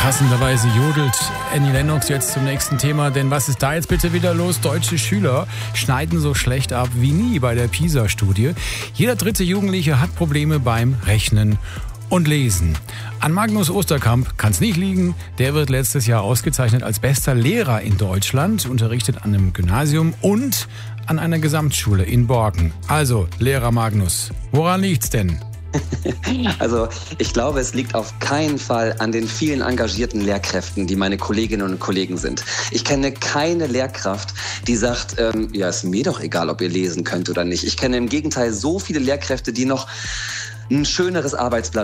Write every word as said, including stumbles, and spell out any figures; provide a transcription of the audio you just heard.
Passenderweise jodelt Annie Lennox jetzt zum nächsten Thema, denn was ist da jetzt bitte wieder los? Deutsche Schüler schneiden so schlecht ab wie nie bei der PISA-Studie. Jeder dritte Jugendliche hat Probleme beim Rechnen und Lesen. An Magnus Osterkamp kann es nicht liegen. Der wird letztes Jahr ausgezeichnet als bester Lehrer in Deutschland, unterrichtet an einem Gymnasium und an einer Gesamtschule in Borken. Also, Lehrer Magnus, woran liegt's denn? Also ich glaube, es liegt auf keinen Fall an den vielen engagierten Lehrkräften, die meine Kolleginnen und Kollegen sind. Ich kenne keine Lehrkraft, die sagt, ähm, ja, ist mir doch egal, ob ihr lesen könnt oder nicht. Ich kenne im Gegenteil so viele Lehrkräfte, die noch ein schöneres Arbeitsblatt